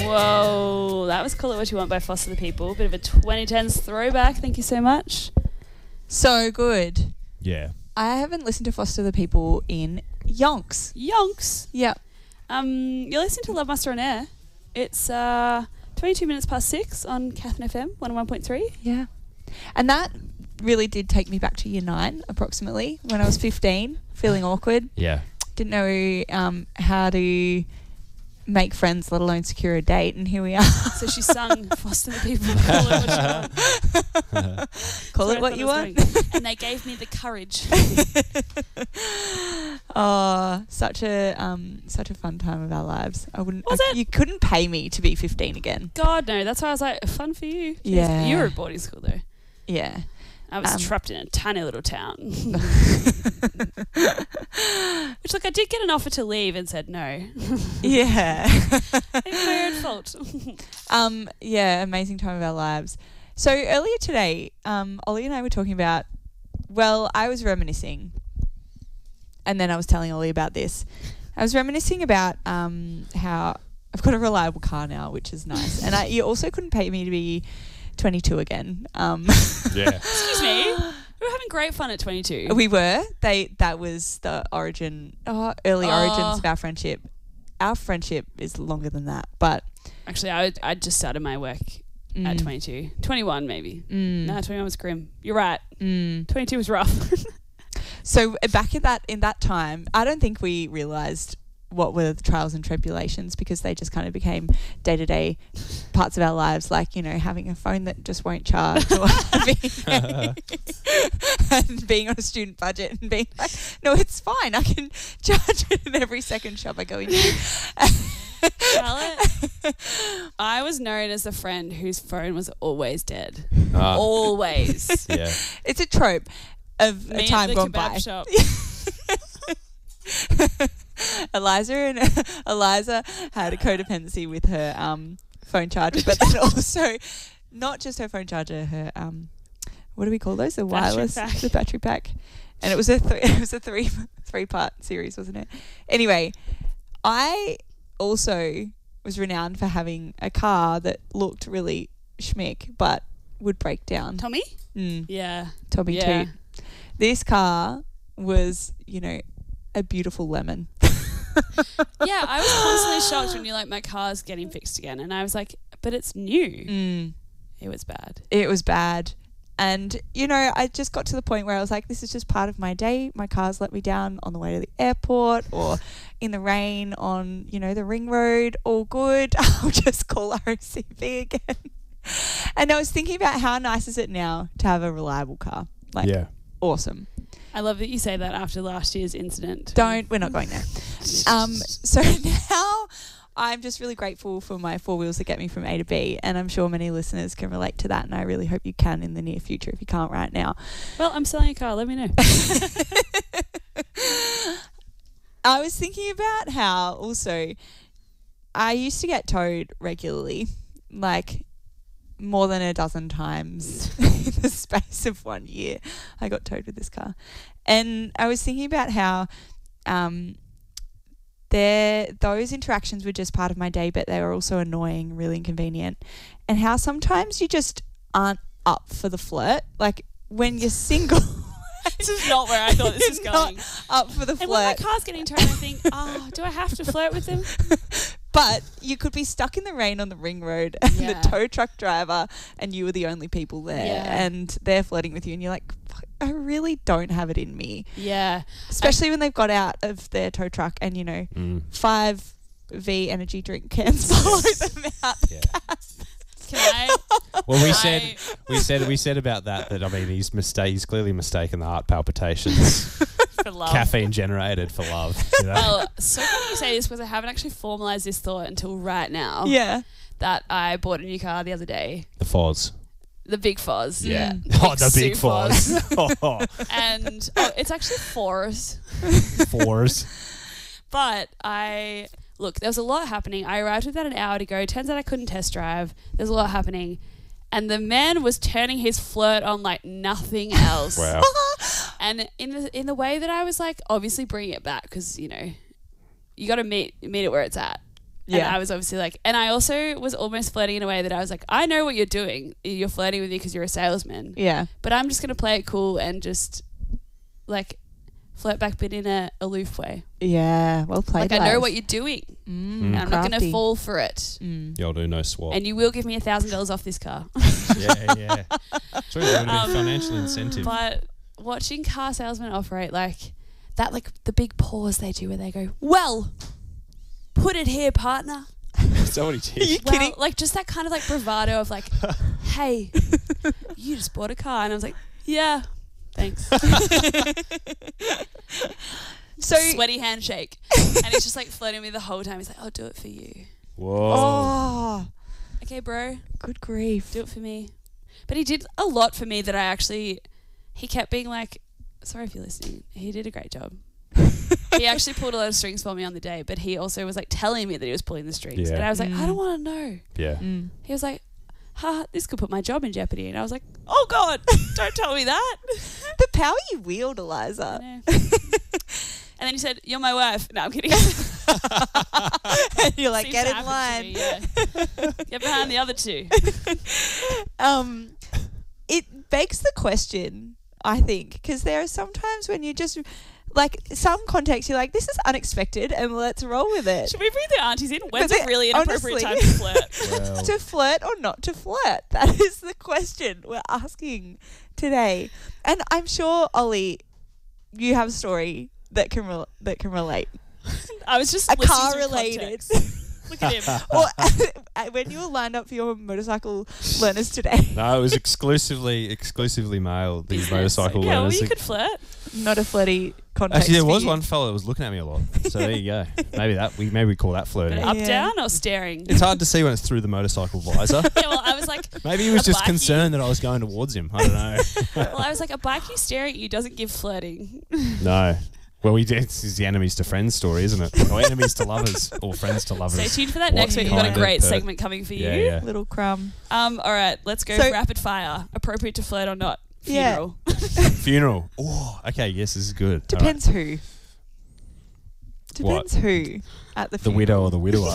Whoa, that was Call It What You Want by Foster the People. Bit of a 2010s throwback. Thank you so much. So good. Yeah. I haven't listened to Foster the People in yonks. Yonks. Yeah. You're listening to Love Master on Air. It's 22 minutes past 6 on Catherine FM 101.3. Yeah. And that really did take me back to year 9, approximately, when I was 15, feeling awkward. Yeah. Didn't know how to make friends, let alone secure a date, and here we are. So she sung Foster the People. Call It What You Want. Call it what you want. And they gave me the courage. Oh, such a fun time of our lives. Was it? You couldn't pay me to be 15 again. God, no. That's why I was like, fun for you. Jeez, Yeah. You were at boarding school, though. Yeah. I was trapped in a tiny little town. Which, look, I did get an offer to leave and said no. Yeah. It's my own fault. Yeah, amazing time of our lives. So earlier today, Ollie and I were talking about, well, I was reminiscing, and then I was telling Ollie about this. I was reminiscing about how I've got a reliable car now, which is nice. And you also couldn't pay me to be 22 again. Yeah. Excuse me. We were having great fun at 22. We were. That was the origins of our friendship. Our friendship is longer than that, but Actually, I just started my work at 22. 21 maybe. No, 21 was grim. You're right. 22 was rough. So back in that time, I don't think we realised what were the trials and tribulations, because they just kind of became day-to-day parts of our lives, like, you know, having a phone that just won't charge, or and being on a student budget and being like, no, it's fine, I can charge it in every second shop I go into. Charlotte, I was known as the friend whose phone was always dead. Always. Yeah. It's a trope of a time gone by. Shop. Eliza had a codependency with her phone charger, but then also not just her phone charger, her what do we call those? The wireless, the battery pack, and it was a three-part series, wasn't it? Anyway, I also was renowned for having a car that looked really schmick but would break down. Tommy? Yeah, Yeah. Tommy too. This car was, you know, a beautiful lemon. Yeah, I was constantly shocked when you're like, my car's getting fixed again. And I was like, but it's new. It was bad. It was bad. And, you know, I just got to the point where I was like, this is just part of my day. My car's let me down on the way to the airport or in the rain on, you know, the ring road. All good. I'll just call RACV again. And I was thinking about how nice is it now to have a reliable car. Like, awesome. I love that you say that after last year's incident. We're not going there. So now I'm just really grateful for my 4 wheels that get me from A to B, and I'm sure many listeners can relate to that, and I really hope you can in the near future if you can't right now. Well, I'm selling a car. Let me know. I was thinking about how also I used to get towed regularly, like more than a dozen times in the space of 1 year. I got towed with this car. And I was thinking about how those interactions were just part of my day, but they were also annoying, really inconvenient. And how sometimes you just aren't up for the flirt. Like when you're single. This is not where I thought this was going. Up for the flirt. And when my car's getting towed, I think, do I have to flirt with him? But you could be stuck in the rain on the ring road and the tow truck driver and you were the only people there and they're flirting with you and you're like, I really don't have it in me. Yeah. Especially when they've got out of their tow truck and, you know, 5V energy drink cans follow them out the cab. Can I? Well, we said about that I mean he's clearly mistaken the heart palpitations For love. caffeine generated for love. You know? Well, so funny you say this because I haven't actually formalised this thought until right now. Yeah. That I bought a new car the other day. The Foz. The Big Foz. Yeah. The Big Foz. And it's actually Fours. But look, there was a lot happening. I arrived with about an hour to go. Turns out I couldn't test drive. There's a lot happening. And the man was turning his flirt on like nothing else. Wow. And in the way that I was like, obviously bring it back because, you know, you got to meet it where it's at. And I was obviously like, and I also was almost flirting in a way that I was like, I know what you're doing. You're flirting with me because you're a salesman. Yeah. But I'm just going to play it cool and just like flirt back, but in a aloof way. Yeah. Well played. Like I know what you're doing. And I'm not going to fall for it. You'll do no swap. And you will give me $1,000 off this car. yeah. True. That would be financial incentive. But watching car salesmen operate like that, like the big pause they do where they go, well, put it here, partner. So what he did. You kidding? Like just that kind of like bravado of like, hey, you just bought a car. And I was like, yeah, thanks. So sweaty handshake. And he's just like flirting with me the whole time. He's like, I'll do it for you. Whoa. Oh, Okay, bro, good grief. do it for me. But he did a lot for me that I actually, he kept being like, sorry if you're listening. He did a great job. He actually pulled a lot of strings for me on the day, but he also was like telling me that he was pulling the strings. Yeah. And I was like, I don't want to know. Yeah. He was like, this could put my job in jeopardy. And I was like, oh God, don't tell me that. The power you wield, I Eliza. know. And then he said, you're my wife. No, I'm kidding. And you're like, Seems get to in happen line. to me, yeah. Get behind the other two. It begs the question, I think, because there are sometimes when you just, like, some context, you're like, this is unexpected and let's roll with it. Should we bring the aunties in? When's But a really inappropriate time honestly- to flirt? Well, To flirt or not to flirt? That is the question we're asking today. And I'm sure, Ollie, you have a story that can relate. I was just A listening car to related. context. Look at him. Or when you were lined up for your motorcycle learners today. no, it was exclusively male. The motorcycle Yeah, well, learners. you could flirt. Not a flirty context. Actually, there for was you. one fella that was looking at me a lot. So there you go. Maybe we call that flirting. Up, Yeah. down, or staring? It's hard to see when it's through the motorcycle visor. Yeah, well, I was like, Maybe he was A just bikie? concerned that I was going towards him. I don't know. a bikie staring at you doesn't give flirting. No. Well, this is the enemies to friends story, isn't it? Or enemies to lovers, or friends to lovers. Stay tuned for that What next week. We've got a kind of great per- segment coming for you. Yeah. Little crumb. All right, let's go So- rapid fire. Appropriate to flirt or not? Yeah. Funeral. Funeral. Oh, okay. Yes, this is good. All right. Depends who. Depends who at the The funeral. widow or the widower.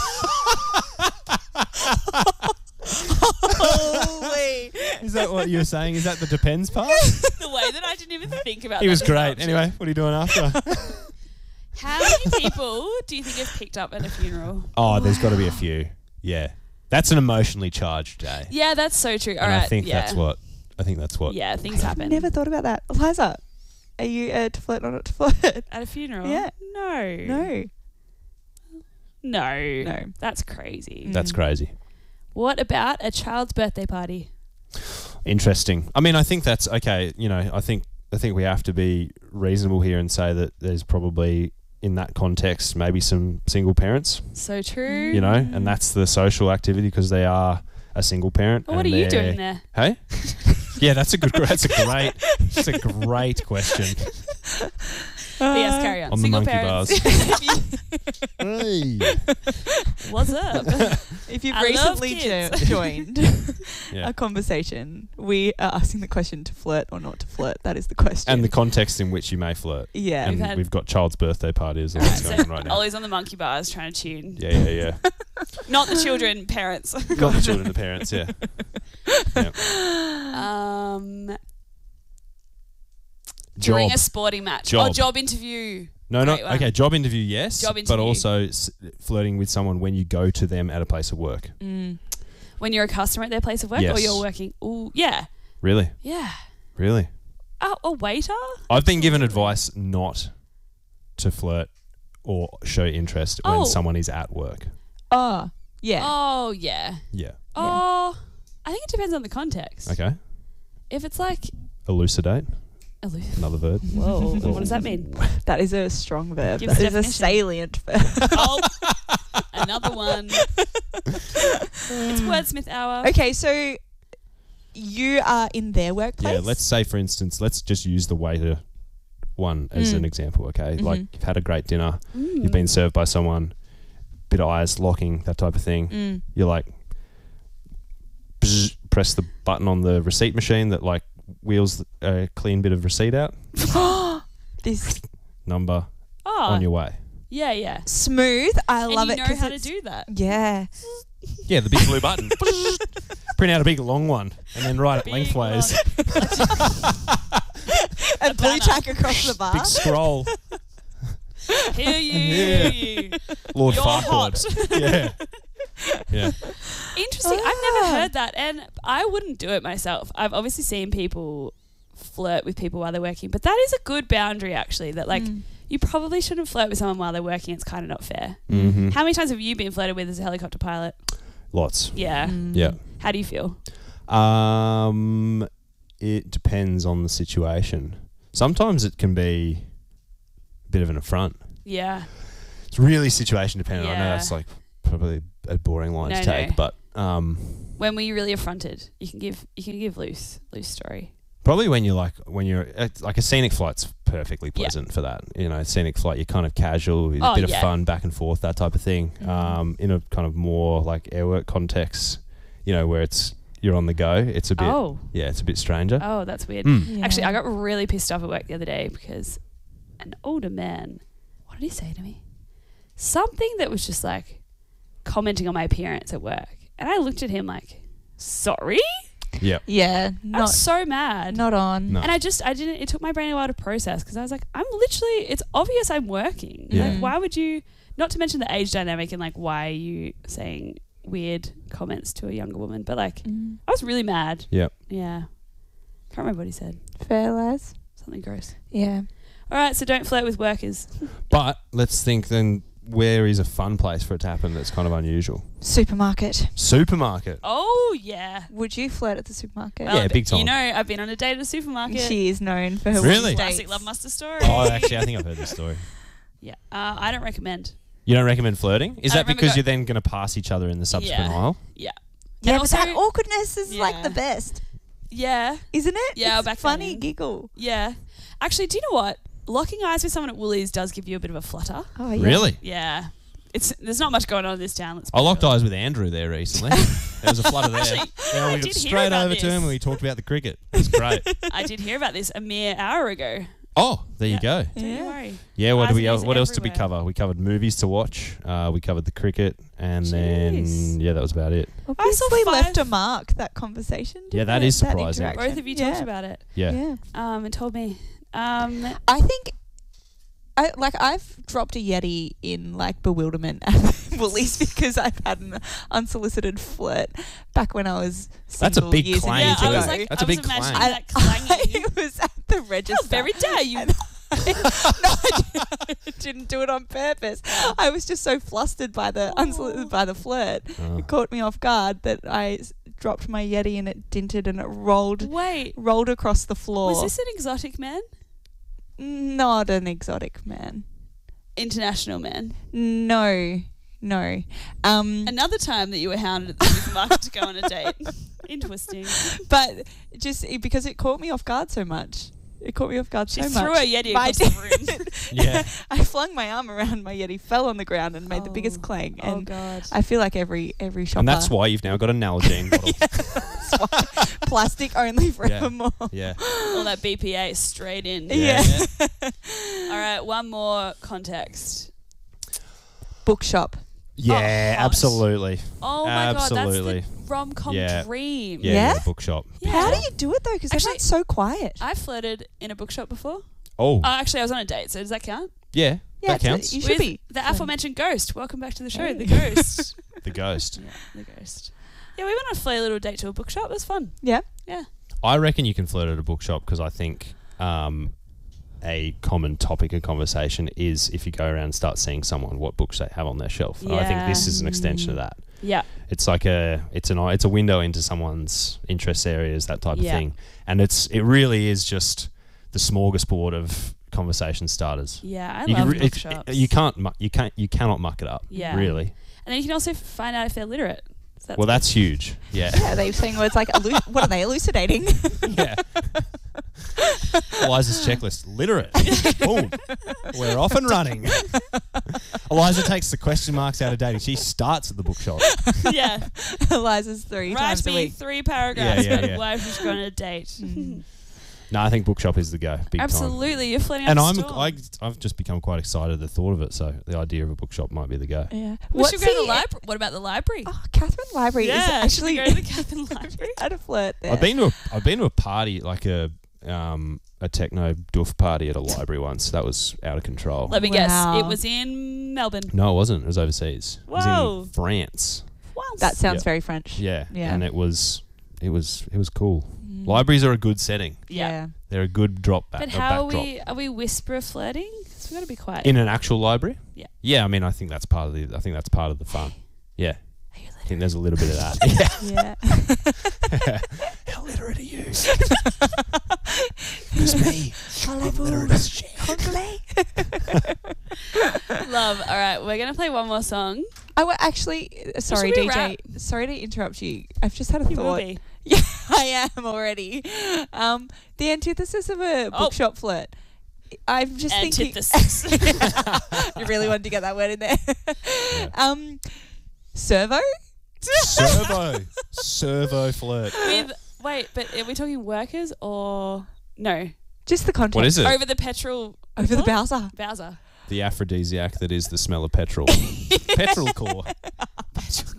Holy. Is that what you were saying? Is that the depends part? The way that I didn't even think about He that was as an great. option. Anyway, what are you doing after? How many people do you think have picked up at a funeral? Oh, there's got to be a few. Yeah. That's an emotionally charged day. Yeah, that's so true. All And right. I think yeah. that's what. Yeah, things happen. Never thought about that. Eliza, are you to flirt or not to flirt? At a funeral? Yeah. No. No. No. No. That's crazy. That's crazy. What about a child's birthday party? Interesting. I mean, I think that's okay. You know, I think we have to be reasonable here and say that there's probably in that context maybe some single parents. So true. You know, and that's the social activity because they are a single parent. Well, what are and you they're- doing there? Hey. Yeah, that's a great question. But yes, carry on. On the Single monkey parents. Hey. What's up? If you've I love recently kids. joined Yeah. a conversation, we are asking the question to flirt or not to flirt. That is the question. And the context in which you may flirt. yeah. And We've had- we've got child's birthday parties and Alright, what's so going on right now. Ollie's on the monkey bars trying to tune. Yeah. Not the children, parents. Not the children, the parents, yeah. Yep. During Job. a sporting match. Job. Oh, job interview. No, Great one. okay, job interview, yes. Job But interview. also flirting with someone when you go to them at a place of work. When you're a customer at their place of work or Yes. you're working. Ooh, yeah. Really? Yeah. Really? Oh, a waiter? I've been given advice not to flirt or show interest Oh. when someone is at work. Oh, yeah. Oh, yeah. Yeah. Oh, I think it depends on the context. Okay. If it's like... Elucidate. Another verb. Whoa. What does that mean? That is a strong verb. Give That us is a definition. salient verb. Oh, another one. It's wordsmith hour. Okay, so you are in their workplace. Yeah, let's say, for instance, let's just use the waiter one as an example, okay? Like, you've had a great dinner, you've been served by someone, bit of eyes locking, that type of thing. You're like, bzz, press the button on the receipt machine that, like, wheels a clean bit of receipt out. This Number Oh, on your way. Yeah, yeah. Smooth. I love and it. you know 'cause how to it's- do that. Yeah. Yeah, the big blue button. Print out a big long one and then write it Big lengthways. A blue banner. tack across the bar. Big scroll. Hear you, Yeah. hear you. Lord You're Farquaad. Yeah. Yeah. Interesting. I've never heard that, and I wouldn't do it myself. I've obviously seen people flirt with people while they're working, but that is a good boundary, actually, that, like, you probably shouldn't flirt with someone while they're working. It's kind of not fair. Mm-hmm. How many times have you been flirted with as a helicopter pilot? Lots. Yeah. Yeah. How do you feel? It depends on the situation. Sometimes it can be a bit of an affront. Yeah. It's really situation dependent. I know Yeah. that's like probably a boring line to No, take, no. but When were you really affronted? You can give loose story. probably when you're like a scenic flight's perfectly pleasant for that. You know, scenic flight, you're kind of casual, a bit of fun back and forth, that type of thing. In a kind of more like airwork context, you know, where you're on the go, it's a bit it's a bit stranger. Oh, that's weird. Yeah. Actually, I got really pissed off at work the other day because an older man, what did he say to me? Something that was just like commenting on my appearance at work. And I looked at him like, sorry? Yep. Yeah. I'm so mad. Not on. No. And I didn't, it took my brain a while to process because I was like, it's obvious I'm working. Yeah. Like, why would you, not to mention the age dynamic and like, why are you saying weird comments to a younger woman? But like, I was really mad. Yep. Yeah. Can't remember what he said. Fair, lads. Something gross. Yeah. All right, so don't flirt with workers. But let's think then, where is a fun place for it to happen that's kind of unusual? Supermarket. Supermarket. Oh, yeah. Would you flirt at the supermarket? Yeah, big time. You know, I've been on a date at a supermarket. She is known for her Really? dates. Classic Love Muster story. Oh, actually, I think I've heard this story. Yeah. I don't recommend. You don't recommend flirting? Is I that remember because go- you're then going to pass each other in the subsequent Yeah. aisle? Yeah. Yeah, And but also- that awkwardness is like Yeah. the best, Yeah. isn't it? Yeah, it's back funny then. giggle. Yeah. Actually, do you know what? Locking eyes with someone at Woolies does give you a bit of a flutter. Oh yeah. Really? Yeah. There's not much going on in this town. Let's be I locked real. eyes with Andrew there recently. There was a flutter there. Actually, Yeah, I we got did hear straight about over to this. him and we talked about the cricket. It was great. I did hear about this a mere hour ago. Oh, there you go. Don't you Yeah. worry. Yeah, what Eyes did and ears what else did we everywhere. cover? We covered movies to watch. We covered the cricket, and then Jeez. that was about it. Obviously five- left a mark, that conversation. Yeah, didn't that it? is surprising. interaction. Both of you Yeah. talked about it. Yeah. Yeah. And told me. I think I've dropped a Yeti in like bewilderment at Woolies because I've had an unsolicited flirt back when I was That's a single big years clang Yeah, to I was it. like, That's I a big was imagining clang. that clanging. I was at the register. How very dare you? I didn't do it on purpose. I was just so flustered by the by the flirt. Oh. It caught me off guard that I dropped my Yeti and it dinted and it rolled Wait, across the floor. was this an exotic man? Not an exotic man. International man. No. Another time that you were hounded at the supermarket to go on a date. Interesting. But just because it caught me off guard so much. It caught me off guard She so threw much. a Yeti I across the room. Yeah. I flung my arm around my Yeti, fell on the ground and made the biggest clang. Oh, And God. I feel like every shopper. And that's why you've now got a Nalgene bottle. That's why. Plastic only forevermore. Yeah. All that BPA straight in. Yeah. All right, one more context. Bookshop. Yeah, hot. absolutely. Oh, my Absolutely. God. That's the rom-com Yeah. dream. Yeah, Yeah? the bookshop. Yeah. How do you do it though? Because Actually- everyone's so quiet. I flirted in a bookshop before. Oh, Actually, I was on a date, so does that count? yeah, Yeah, that counts. You should With be. the aforementioned ghost. Welcome back to the show, Hey. the ghost. The ghost. Yeah, the ghost. Yeah, we went on a flirty little date to a bookshop. It was fun. Yeah. Yeah. I reckon you can flirt at a bookshop because I think a common topic of conversation is if you go around and start seeing someone what books they have on their shelf. And I think this is an extension of that. Yeah. It's like it's a window into someone's interest areas, that type of Yeah. thing, and it really is just the smorgasbord of conversation starters. Yeah, I You love can re- bookshops. you cannot muck it up. Yeah. Really. And then you can also find out if they're literate. So Well, that's huge. Yeah. Yeah, they're saying words like, what are they elucidating? Yeah. Eliza's checklist, literate. Boom. We're off and running. Eliza takes the question marks out of dating. She starts at the bookshop. yeah. Eliza's three Write times a me week. 3 paragraphs Yeah, yeah, about yeah. why she's going on a date. No, I think bookshop is the go. Big time. Absolutely, you're flirting And up the storm. I've just become quite excited at the thought of it. So the idea of a bookshop might be the go. Yeah. We should go to the library. What about the library? Oh, Catherine Library is Yeah, should we actually go to the Catherine Library. had a flirt there. I've been to a party, like a techno doof party at a library once. That was out of control. Let me guess. Wow. It was in Melbourne. No, it wasn't. It was overseas. It was Whoa. in France. Wow. That sounds Yep. very French. Yeah. Yeah. And it was cool. Libraries are a good setting. Yeah. They're a good drop back. But how backdrop. are we whisper flirting? Because we've got to be quiet. In an actual library? Yeah. Yeah, I mean, I think that's part of the fun. Yeah. Are you I think there's a little bit of that. Yeah. How literate are you? It's me. Literate as shit. Love. All right, we're gonna play one more song. I will actually. Sorry, should we DJ. Sorry to interrupt you. I've just had a You will thought. be. Yeah, I am already. The antithesis of a bookshop flirt. I'm just Antithesis. thinking. You really wanted to get that word in there. Yeah. Servo. Servo flirt. Wait, but are we talking workers or no? Just the context. What is it? Over the petrol. Over the what? Bowser. Bowser. The aphrodisiac that is the smell of petrol. Petrol core. Petrol.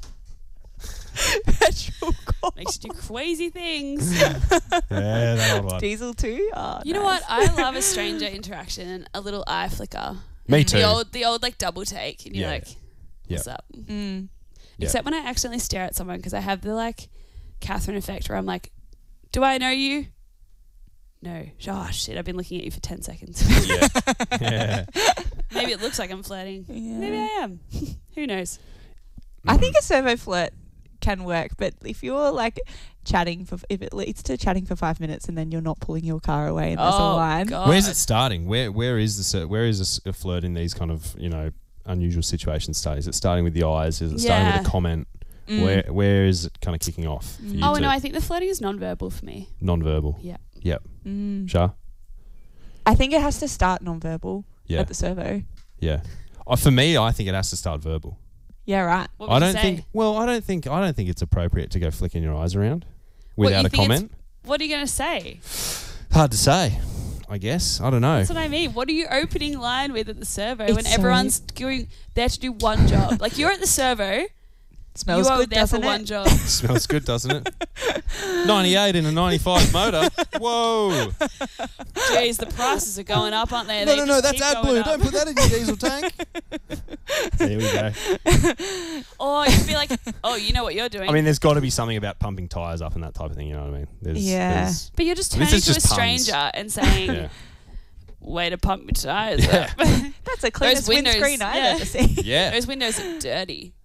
Petrol core. Makes you do crazy things. Yeah, that old one. Diesel too. Oh, You know what? I love a stranger interaction and a little eye flicker. Me too. The old like double take, and you're Yeah. like, "What's Yeah. up?" Mm. Yeah. Except when I accidentally stare at someone because I have the like Catherine effect where I'm like, "Do I know you?" No. Oh shit! I've been looking at you for 10 seconds. Yeah. Yeah. Maybe it looks like I'm flirting. Yeah. Maybe I am. Who knows? I think a servo flirt can work, but if you're like chatting if it leads to chatting for 5 minutes and then you're not pulling your car away and there's a line. God. Where's it starting? Where is a flirt in these kind of unusual situations starting? Is it starting with the eyes? Is it starting with a comment? Where is it kind of kicking off? For you Oh two? no, I think the flirting is non-verbal for me. Non-verbal. Yeah. Yep. Mm. I I think it has to start non-verbal Yeah. at the servo. Yeah. For me, I think it has to start verbal. Yeah, right. What would I you don't say? think. Well, I don't think it's appropriate to go flicking your eyes around What, without you a think it's- comment. What are you going to say? Hard to say. I guess. I don't know. That's what I mean. What are you opening line with at the servo It's when so- everyone's going there to do one job? Like you're at the servo, Smells you are good, there for doesn't one it? job. Smells good, doesn't it? 98 in a 95 motor. Whoa. Jeez, the prices are going up, aren't they? No, They no, just that's keep going AdBlue. up. Don't put that in your diesel tank. There we go. Or you'd be like, oh, you know what you're doing. I mean, there's got to be something about pumping tyres up and that type of thing, you know what I mean? Yeah. but you're just This turning is to a just puns. stranger and saying, Yeah. way to pump my tires Yeah. up. That's the cleanest windows, windscreen I've yeah. ever seen. Yeah. Those windows are dirty.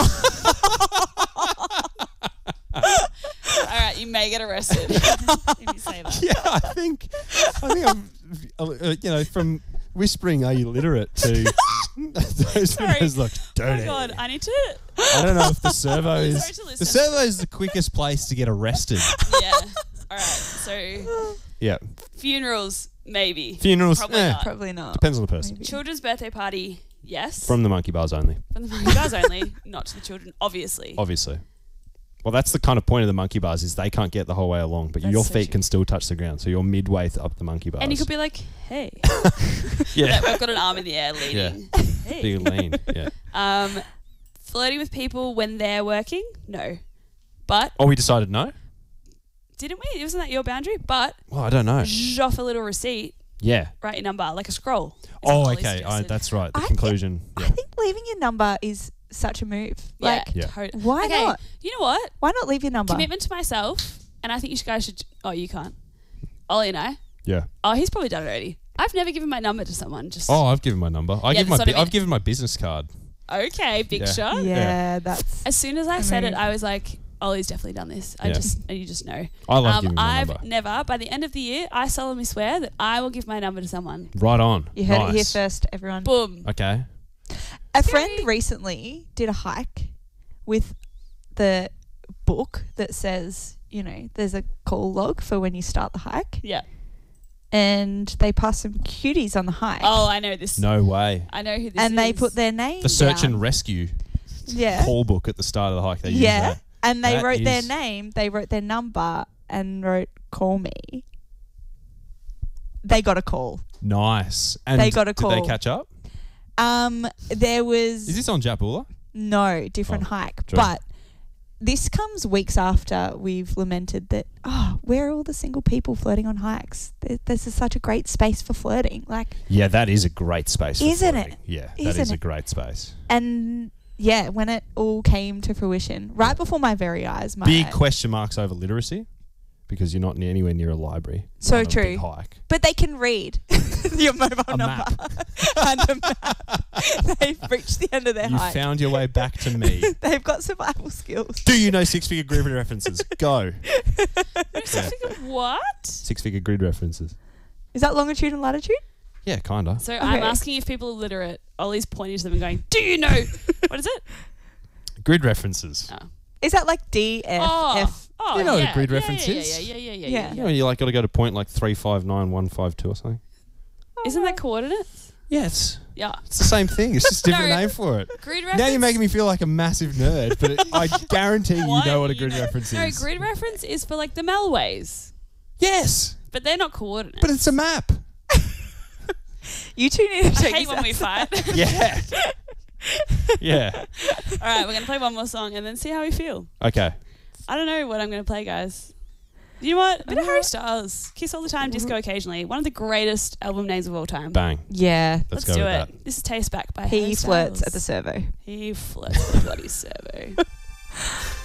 All right, you may get arrested if you say that. Yeah, I think I'm, from whispering "Are you literate?" to those Sorry. windows look Oh dirty. my god, I need to. I don't know if the servo Sorry is to listen. the servo is the quickest place to get arrested. Yeah. All right. So Yeah, funerals, maybe. funerals. Probably not. Probably not. Depends on the person. Maybe. Children's birthday party, yes. From the monkey bars only, From the monkey bars only, not to the children, obviously. obviously. Well, that's the kind of point of the monkey bars is they can't get the whole way along, but That's your so feet true. can still touch the ground. So you're midway up the monkey bars. And you could be like, hey. yeah, I've got an arm in the air leaning. Hey. big lean. Yeah. Flirting with people when they're working? No. But, Oh, we decided no. didn't we? Wasn't that your boundary? But, Well, I don't know. off a little receipt, Yeah. write your number, like a scroll. is Oh, what Ollie okay. suggested. That's right. The I conclusion. I think leaving your number is such a move. Like, Yeah. why Okay, not? you know what? Why not leave your number? Commitment to myself, and I think you guys should. Oh, you can't. Ollie and I. Yeah. Oh, he's probably done it already. I've never given my number to someone. Just Oh, I've given my number. Yeah, that's what I mean. I've given my business card. okay, big Yeah. shot. Yeah, that's. As soon as I said it, Amazing. I was like, Ollie's definitely done this. Yeah. You just know. I love giving my I've number. never. By the end of the year, I solemnly swear that I will give my number to someone. Right on. You heard it here Nice. first, everyone. Boom. Okay. A Very- friend recently did a hike with the book that says, there's a call log for when you start the hike. Yeah. And they passed some cuties on the hike. Oh, I know this. No way. I know who this is. and they put their name The search down. and rescue Yeah. call book at the start of the hike. They use Yeah. that. And they That wrote their is- name, they wrote their number and wrote call me. they got a call. Nice. And They got a call. Did they catch up? There was... Is this on Japula? No, different hike. True. But this comes weeks after we've lamented that, where are all the single people flirting on hikes? This is such a great space for flirting. Like, yeah, that is a great space for Isn't flirting. it? Yeah, that Isn't is a it? great space. And yeah, when it all came to fruition, right before my very eyes, big question marks over literacy because you're not anywhere near a library. So true. A big hike. But they can read your mobile number map. and a map. They've reached the end of their hike. You found your way back to me. They've got survival skills. Do you know six-figure grid references? Go. What? Six-figure grid references. Is that longitude and latitude? Yeah, kind of. So I'm asking if people are literate. Ollie's pointing to them and going, do you know? What is it? Grid references. Oh. Is that like D, F, F? Oh, you know yeah. what a grid reference is? Yeah. You know, you like got to go to point like 359,152 or something. Isn't that coordinates? Yes. Yeah. It's the same thing. It's just a different name for it. Grid reference. Now you're making me feel like a massive nerd, but I guarantee you know what a grid reference is. No, grid reference is for like the Melways. Yes. But they're not coordinates. But it's a map. You two need to I take hate when we fight. Yeah. Yeah. All right, we're going to play one more song and then see how we feel. Okay. I don't know what I'm going to play, guys. You know what? A bit of Harry Styles. Kiss All the Time, Disco Occasionally. One of the greatest album names of all time. Bang. Yeah. Let's go do with it. that. This is Taste Back by Harry He Styles. flirts at the servo. He flirts at the bloody servo.